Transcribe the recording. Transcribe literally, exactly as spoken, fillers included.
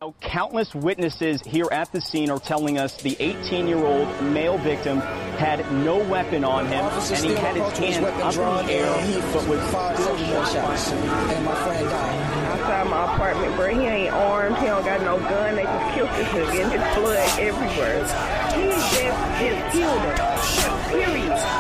Countless witnesses here at the scene are telling us the eighteen-year-old male victim had no weapon on him, and he had his hand up in the air, but was still shot. And my friend died. Outside my apartment, bro, he ain't armed, he don't got no gun, they just killed this nigga, and his blood everywhere. He just, just killed him. Period.